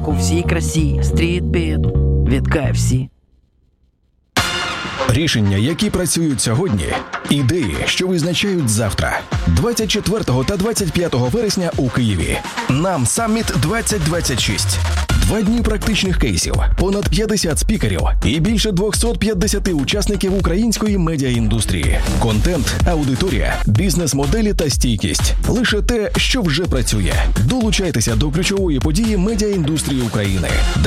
у всій красі, стрітбіт від KFC. Рішення, які працюють сьогодні. Ідеї, що визначають завтра. 24 та 25 вересня у Києві. Нам Саміт 2026. 2 дні практичних кейсів, понад 50 спікерів і більше 250 учасників української медіаіндустрії. Контент, аудиторія, бізнес-моделі та стійкість. Лише те, що вже працює. Долучайтеся до ключової події медіаіндустрії України.